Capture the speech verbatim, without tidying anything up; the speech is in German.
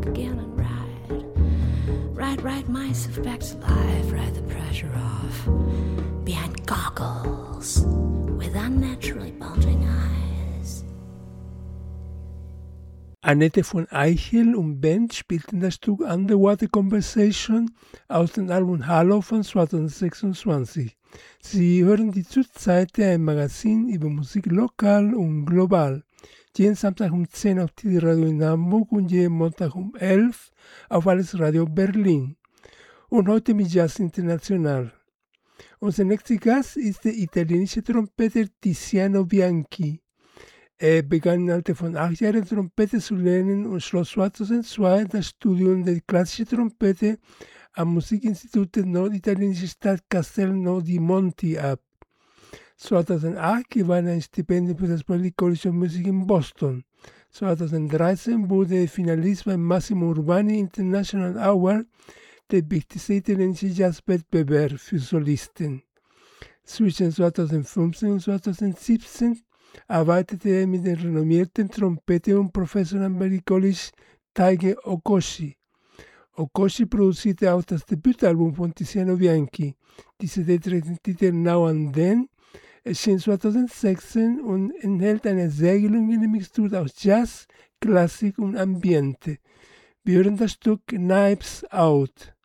again and ride, ride, ride myself back to life, ride the pressure off, behind goggles with unnaturally bulging eyes. Annette von Eichel und Band spielten das Stück Underwater Conversation aus dem Album Halo von zwanzig sechsundzwanzig. Sie hören die Zurzeit ein Magazin über Musik lokal und global. Jeden Samstag um zehn auf T D Radio in Hamburg und jeden Montag um elf auf Alles Radio Berlin. Und heute mit Jazz International. Unser nächster Gast ist der italienische Trompeter Tiziano Bianchi. Er begann im Alter von acht Jahren Trompete zu lernen und schloss zweitausendzwei das Studium der klassischen Trompete am Musikinstitut der norditalienischen Stadt Castello di Monti ab. zweitausendacht gewann er ein Stipendium für das Berklee College of Music in Boston. zweitausenddreizehn wurde er Finalist beim Massimo Urbani International Award, der wichtigste italienische Jazzwettbewerb für Solisten. Zwischen zweitausendfünfzehn und zweitausendsiebzehn arbeitete er mit dem renommierten Trompeter und Professor am Berklee College Taige Okoshi. Okoshi produzierte auch das Debütalbum von Tiziano Bianchi. Diese trägt den Titel Now and Then, erschien zweitausendsechzehn und enthält eine sehr gelungene Mixtur aus Jazz, Klassik und Ambiente. Wir hören das Stück Knives Out.